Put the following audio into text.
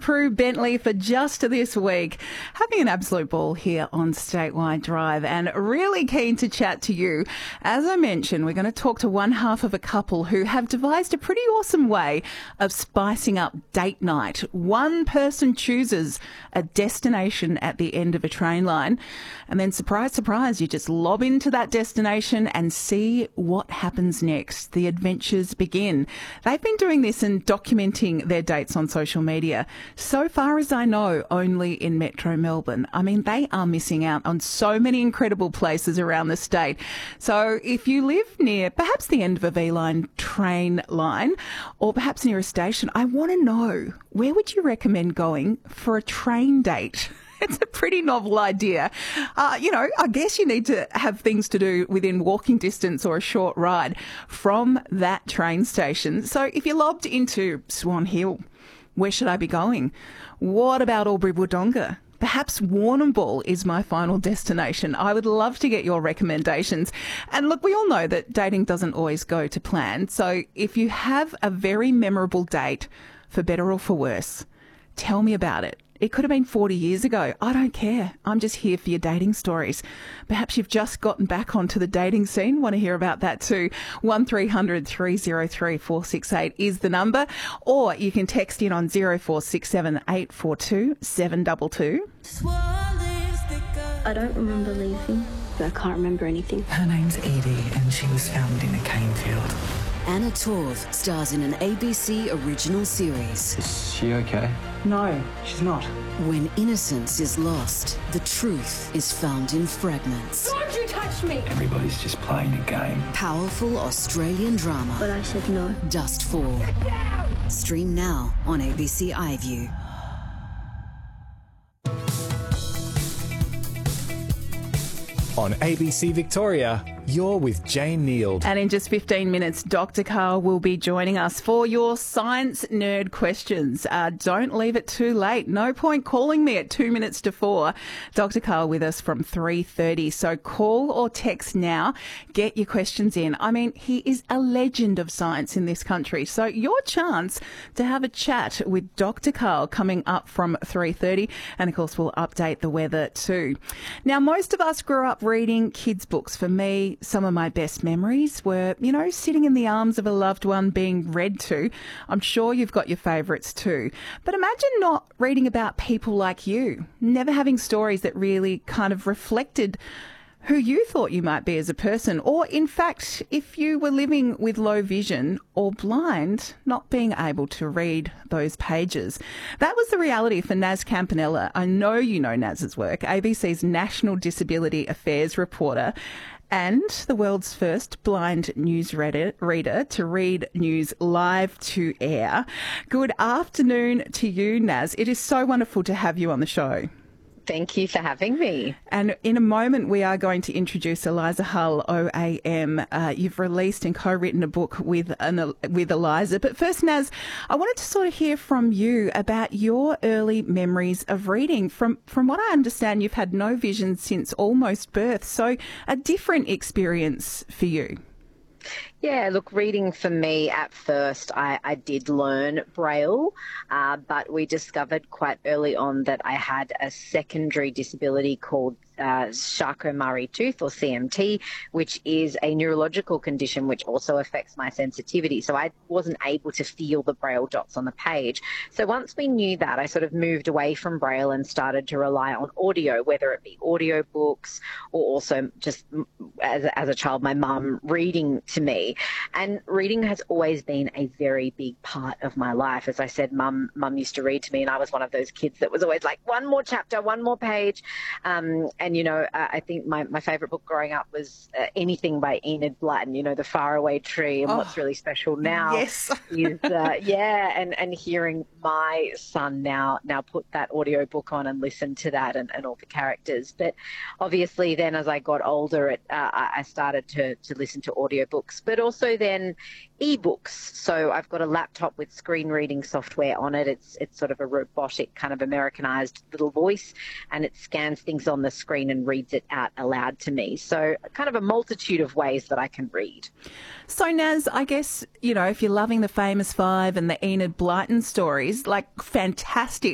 Prue Bentley for just this week. Having an absolute ball here on Statewide Drive and really keen to chat to you. As I mentioned, we're going to talk to one half of a couple who have devised a pretty awesome way of spicing up date night. One person chooses a destination at the end of a train line and then surprise, surprise, you just lob into that destination and see what happens next. The adventures begin. They've been doing this and documenting their dates on social media. So far as I know, only in Metro Melbourne. I mean, they are missing out on so many incredible places around the state. So if you live near perhaps the end of a V-Line train line or perhaps near a station, I want to know, where would you recommend going for a train date? It's a pretty novel idea. I guess you need to have things to do within walking distance or a short ride from that train station. So if you're lobbed into Swan Hill, where should I be going? What about Albury-Wodonga? Perhaps Warrnambool is my final destination. I would love to get your recommendations. And look, we all know that dating doesn't always go to plan. So if you have a very memorable date, for better or for worse, tell me about it. It could have been 40 years ago. I don't care. I'm just here for your dating stories. Perhaps you've just gotten back onto the dating scene. Want to hear about that too. 1300 303 468 is the number. Or you can text in on 0467 842 722. I don't remember leaving. I can't remember anything. Her name's Edie and she was found in a cane field. Anna Torv stars in an ABC original series. Is she okay? No, she's not. When innocence is lost, the truth is found in fragments. Don't you touch me! Everybody's just playing a game. Powerful Australian drama. But I said no. Dustfall. Stream now on ABC iView. On ABC Victoria, you're with Jane Neild. And in just 15 minutes, Dr. Karl will be joining us for your science nerd questions. Don't leave it too late. No point calling me at 2 minutes to 4. Dr. Karl with us from 3:30. So call or text now. Get your questions in. I mean, he is a legend of science in this country. So your chance to have a chat with Dr. Karl coming up from 3:30. And of course, we'll update the weather too. Now, most of us grew up reading kids' books. For me, some of my best memories were, sitting in the arms of a loved one being read to. I'm sure you've got your favourites too. But imagine not reading about people like you, never having stories that really kind of reflected who you thought you might be as a person, or in fact, if you were living with low vision or blind, not being able to read those pages. That was the reality for Naz Campanella. I know you know Naz's work, ABC's National Disability Affairs reporter, and the world's first blind news reader to read news live to air. Good afternoon to you, Naz. It is so wonderful to have you on the show. Thank you for having me. And in a moment, we are going to introduce Eliza Hull, OAM. You've released and co-written a book with Eliza. But first, Naz, I wanted to sort of hear from you about your early memories of reading. From what I understand, you've had no vision since almost birth. So a different experience for you. Yeah, look, reading for me at first, I did learn Braille, but we discovered quite early on that I had a secondary disability called Charcot-Marie-Tooth, or CMT, which is a neurological condition which also affects my sensitivity. So I wasn't able to feel the Braille dots on the page. So once we knew that, I sort of moved away from Braille and started to rely on audio, whether it be audio books or also just as a child, my mum reading to me. And reading has always been a very big part of my life. As I said, mum used to read to me, and I was one of those kids that was always like, one more chapter, one more page. I think my favourite book growing up was anything by Enid Blyton, The Faraway Tree. And what's really special now yes. is, and hearing my son now put that audio book on and listen to that and all the characters. But obviously then as I got older, I started to listen to audiobooks, but also then ebooks. So I've got a laptop with screen reading software on it. It's sort of a robotic kind of Americanized little voice, and it scans things on the screen and reads it out aloud to me. So kind of a multitude of ways that I can read. So Naz, I guess, if you're loving the Famous Five and the Enid Blyton stories, like fantastic.